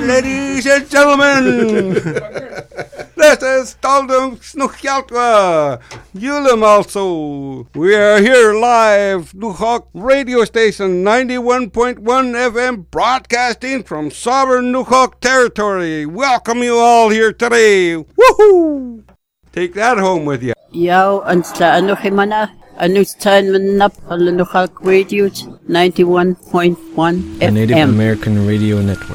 Ladies and gentlemen, this is Daldum Snuchjaltwa, Julum also. We are here live, Nuhawk radio station 91.1 FM, broadcasting from sovereign Nuhawk territory. Welcome you all here today. Woohoo! Take that home with you. Yo, and Anuhimana, Anustan Nap, Nuhawk Radio 91.1 FM. The Native American Radio Network.